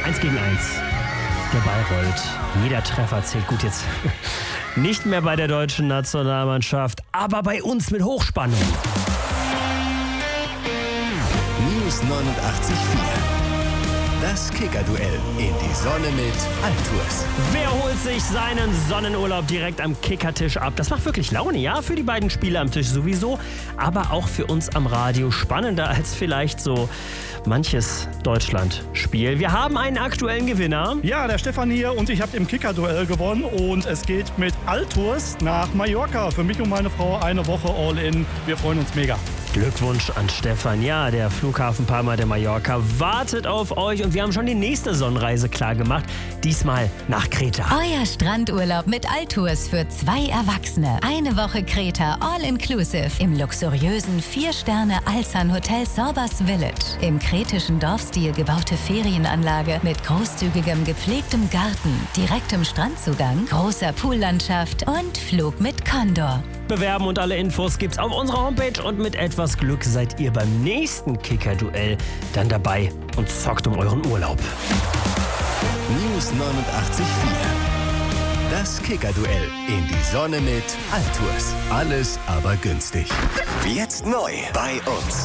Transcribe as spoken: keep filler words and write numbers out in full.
Eins gegen eins. Der Ball rollt. Jeder Treffer zählt. Gut, jetzt nicht mehr bei der deutschen Nationalmannschaft, aber bei uns mit Hochspannung. News neunundachtzig Komma vier. Das Kicker-Duell in die Sonne mit Altours. Wer holt sich seinen Sonnenurlaub direkt am Kickertisch ab? Das macht wirklich Laune, ja, für die beiden Spieler am Tisch sowieso, aber auch für uns am Radio. Spannender als vielleicht so manches Deutschland-Spiel. Wir haben einen aktuellen Gewinner. Ja, der Stefan hier und ich habe im Kicker-Duell gewonnen und es geht mit Altours nach Mallorca. Für mich und meine Frau eine Woche All-In. Wir freuen uns mega. Glückwunsch an Stefan. Ja, der Flughafen Palma de Mallorca wartet auf euch und wir haben schon die nächste Sonnenreise klar gemacht. Diesmal nach Kreta. Euer Strandurlaub mit Altours für zwei Erwachsene. Eine Woche Kreta All-Inclusive im luxuriösen vier Sterne Alsan Hotel Sorbas Village. Im kretischen Dorfstil gebaute Ferienanlage mit großzügigem gepflegtem Garten, direktem Strandzugang, großer Poollandschaft und Flug mit Condor. Bewerben und alle Infos gibt's auf unserer Homepage und mit etwas Glück seid ihr beim nächsten Kicker-Duell dann dabei und zockt um euren Urlaub. News neunundachtzig Komma vier. Das Kicker-Duell in die Sonne mit Altours. Alles aber günstig. Jetzt neu bei uns.